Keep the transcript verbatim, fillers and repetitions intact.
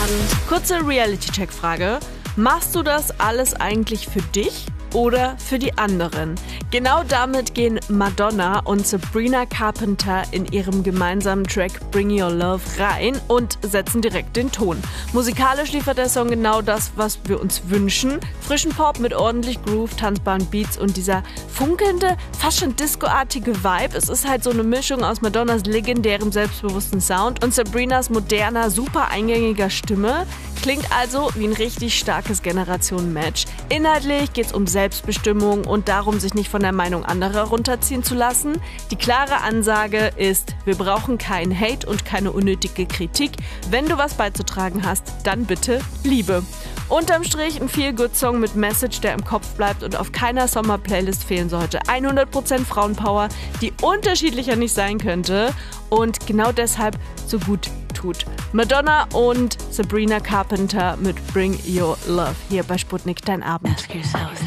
Kurze Reality-Check-Frage. Machst du das alles eigentlich für dich oder für die anderen? Genau damit gehen Madonna und Sabrina Carpenter in ihrem gemeinsamen Track Bring Your Love rein und setzen direkt den Ton. Musikalisch liefert der Song genau das, was wir uns wünschen. Frischen Pop mit ordentlich Groove, tanzbaren Beats und dieser funkelnde, fast schon discoartige Vibe. Es ist halt so eine Mischung aus Madonnas legendärem, selbstbewussten Sound und Sabrinas moderner, super eingängiger Stimme. Klingt also wie ein richtig starkes Generationen-Match. Inhaltlich geht es um Selbstbestimmung und darum, sich nicht von der Meinung anderer runterziehen zu lassen. Die klare Ansage ist, wir brauchen keinen Hate und keine unnötige Kritik. Wenn du was beizutragen hast, dann bitte Liebe. Unterm Strich ein Feel-Good-Song mit Message, der im Kopf bleibt und auf keiner Sommer-Playlist fehlen sollte. hundert Prozent Frauenpower, die unterschiedlicher nicht sein könnte und genau deshalb so gut tut. Madonna und Sabrina Carpenter mit Bring Your Love hier bei Sputnik, dein Abend.